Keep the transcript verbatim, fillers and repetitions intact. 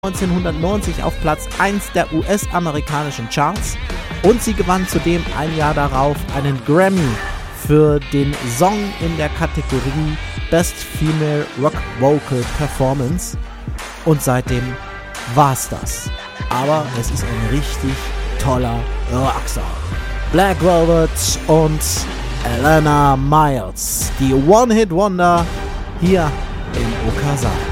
neunzehnhundertneunzig auf Platz eins der U S-amerikanischen Charts und sie gewann zudem ein Jahr darauf einen Grammy für den Song in der Kategorie Best Female Rock Vocal Performance und seitdem war's das. Aber es ist ein richtig toller Rocksong. Black Velvet und Alannah Myers, die One-Hit-Wonder hier im Okazaki.